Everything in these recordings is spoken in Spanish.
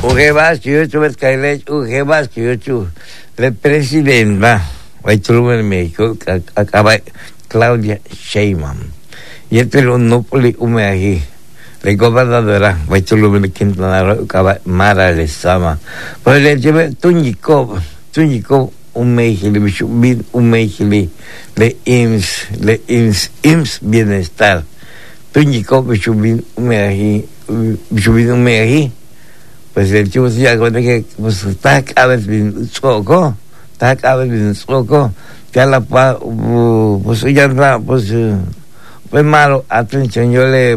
Ujebas kiyochu bet kailech ujebas kiyochu le presidenta Waitulum en México acaba Claudia Sheinbaum y este lo no poli umeahi le gobernadora Waitulum en Quintana Roo acaba Mara Lezama pues le lleve tuñico umehili bishubin umehili le IMSS bienestar tuñico bishubin umeahi pues el chivo se llama que pues está cada vez bien soco ya la pues ya está pues malo atención yo le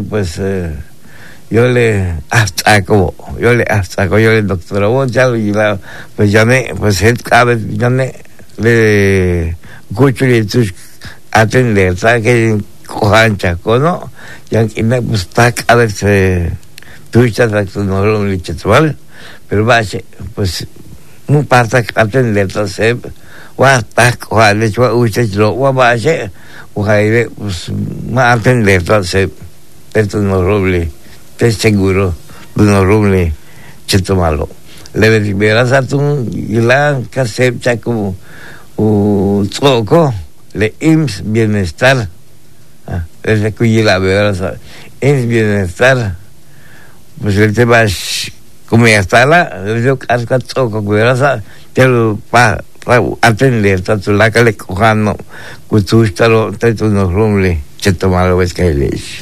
astaco yo le doctora vos ya lo lleva pues llamé pues cada vez llamé le escucho y tus atender sabes que cojan chaco no ya que pues está cada vez tú estás no lo lichatual pero base pues muy parte atender entonces guardac le chua usted lo base ojalá pues más atender entonces esto no roble te seguro no roble chito malo le verás a tu y la cassette chaco troco le IMSS bienestar es que la verás IMSS bienestar pues el tema como ya está yo casca troco verás te lo pa atender tanto la que le cojano gustalo tanto no roble chito malo es que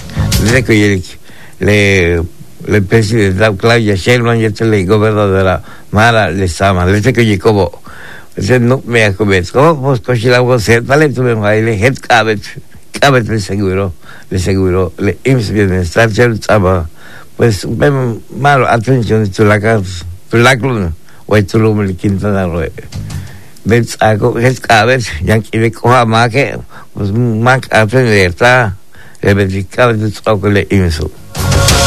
le presidenta Claudia Sheinbaum y le gobernadora Mara Lezama le que Jacobo ese no me acabé como pues coche la voz vale tú me baile head cabet le seguro le IMSS bienestar ya estaba pues malo atención tu la club o tu lo me Quintana Roo ves algo head cabet ya que le coja más que pues más atender está le verificaba tu le IMSS